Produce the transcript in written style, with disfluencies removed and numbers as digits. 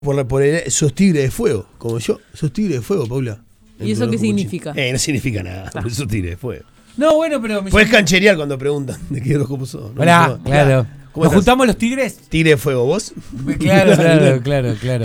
Sos tigre de fuego, como yo. Sos tigre de fuego, Paula. ¿Y eso qué significa? No significa nada, sos tigre de fuego. No, bueno, pero... Puedes cancherear cuando preguntan de qué horóscopo sos. Hola, claro. ¿Nos juntamos los tigres? Tigre de fuego, ¿vos? Claro.